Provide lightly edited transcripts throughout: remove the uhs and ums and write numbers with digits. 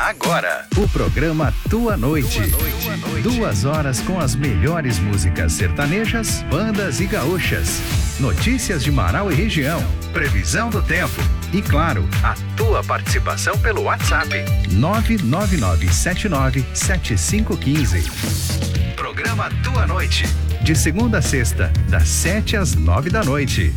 agora o programa Tua Noite. 2 horas com as melhores músicas sertanejas, bandas e gaúchas. Notícias de Marau e região, previsão do tempo e, claro, a tua participação pelo WhatsApp 999797515. Programa Tua Noite, de segunda a sexta, das 7 às 9 da noite.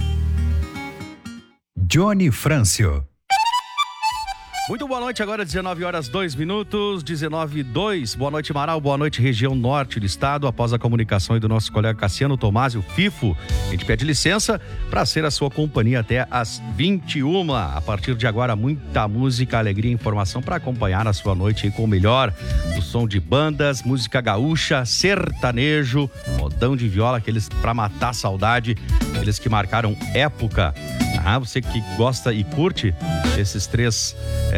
Johnny Frâncio. Muito boa noite, agora 19 horas 2 minutos, 19:02. Boa noite, Marau, boa noite, região norte do estado. Após a comunicação aí do nosso colega Cassiano Tomasi, o FIFO, a gente pede licença para ser a sua companhia até às 21. A partir de agora, muita música, alegria e informação para acompanhar a sua noite aí com o melhor do som de bandas, música gaúcha, sertanejo, modão de viola, aqueles para matar a saudade, aqueles que marcaram época. Você que gosta e curte esses três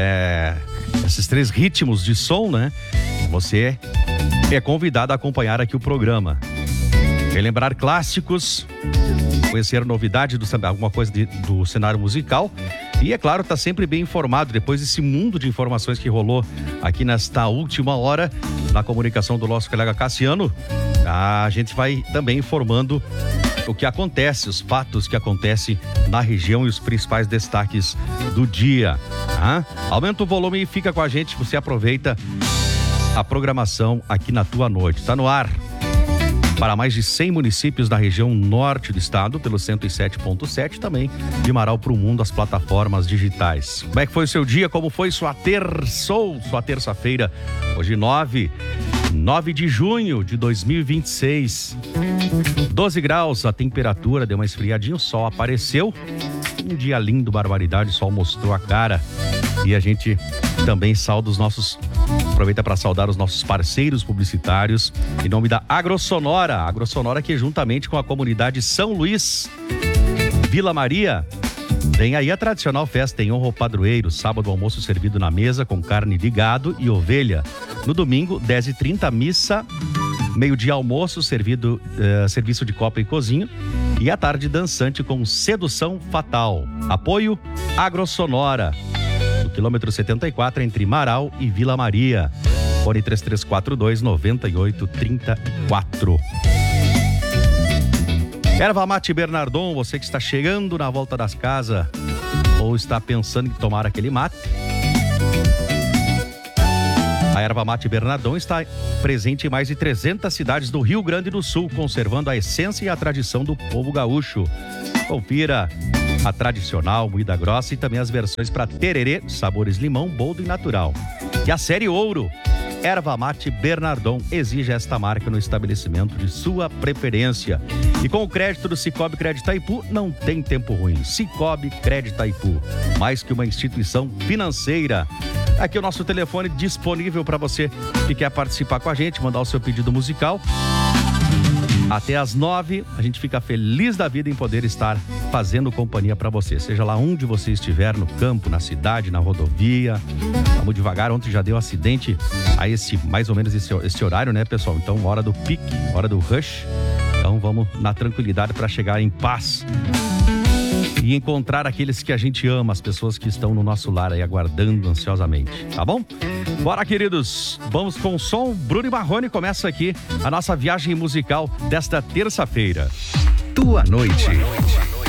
ritmos de som, né? Você é convidado a acompanhar aqui o programa. Relembrar clássicos, conhecer novidade alguma coisa do cenário musical e, é claro, tá sempre bem informado depois desse mundo de informações que rolou aqui nesta última hora na comunicação do nosso colega Cassiano. A gente vai também informando o que acontece, os fatos que acontecem na região e os principais destaques do dia. Aumenta o volume e fica com a gente, você aproveita a programação aqui na Tua Noite. Tá no ar para mais de 100 municípios da região norte do estado, pelo 107.7, também de Marau para o mundo, as plataformas digitais. Como é que foi o seu dia? Como foi sua terça-feira? Hoje 9 de junho de 2026. 12 graus a temperatura, deu uma esfriadinha, o sol apareceu. Um dia lindo, barbaridade, o sol mostrou a cara. E a gente também aproveita para saudar os nossos parceiros publicitários, em nome da Agrosonora. Agrosonora que juntamente com a comunidade São Luís, Vila Maria, tem aí a tradicional festa em honra ao padroeiro. Sábado, almoço servido na mesa com carne de gado e ovelha. No domingo, 10h30, missa. Meio-dia, almoço, serviço de copa e cozinha. E à tarde, dançante com sedução fatal. Apoio Agrosonora, no quilômetro 74, entre Marau e Vila Maria. Fone 3342-9834. Erva Mate Bernardon, você que está chegando na volta das casas ou está pensando em tomar aquele mate. A Erva Mate Bernardon está presente em mais de 300 cidades do Rio Grande do Sul, conservando a essência e a tradição do povo gaúcho. Confira a tradicional, moída grossa e também as versões para tererê, sabores limão, boldo e natural. E a série Ouro, Erva Mate Bernardon, exige esta marca no estabelecimento de sua preferência. E com o crédito do Cicobi Crédito Itaipu, não tem tempo ruim. Cicobi Crédito Itaipu, mais que uma instituição financeira. Aqui o nosso telefone disponível para você que quer participar com a gente, mandar o seu pedido musical. Até às 9, a gente fica feliz da vida em poder estar fazendo companhia para você. Seja lá onde você estiver, no campo, na cidade, na rodovia. Vamos devagar, ontem já deu acidente a mais ou menos esse horário, né, pessoal? Então, hora do pique, hora do rush. Então, vamos na tranquilidade para chegar em paz e encontrar aqueles que a gente ama, as pessoas que estão no nosso lar aí aguardando ansiosamente, tá bom? Bora, queridos, vamos com o som. Bruno e Marrone, começa aqui a nossa viagem musical desta terça-feira. Tua Noite.